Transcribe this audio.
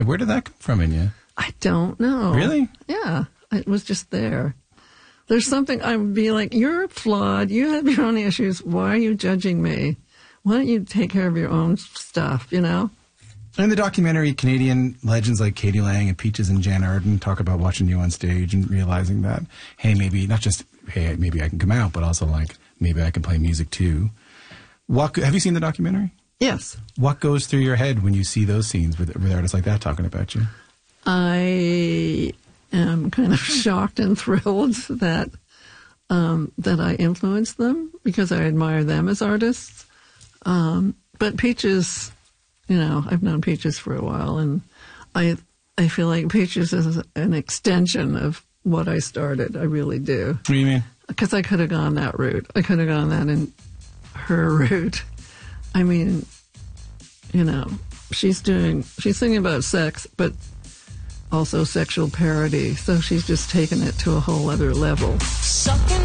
Where did that come from in you? I don't know. Really? Yeah. It was just there. There's something I would be like, you're flawed. You have your own issues. Why are you judging me? Why don't you take care of your own stuff, you know? In the documentary, Canadian legends like Katie Lang and Peaches and Jan Arden talk about watching you on stage and realizing that, hey, maybe not just, hey, maybe I can come out, but also like, maybe I can play music too. Have you seen the documentary? Yes. What goes through your head when you see those scenes with artists like that talking about you? I am kind of shocked and thrilled that I influenced them because I admire them as artists. But Peaches, you know, I've known Peaches for a while, and I feel like Peaches is an extension of what I started. I really do. What do you mean? Because I could have gone that route. I could have gone that in her route. I mean, you know, she's singing about sex, but also sexual parody. So she's just taken it to a whole other level. Sucking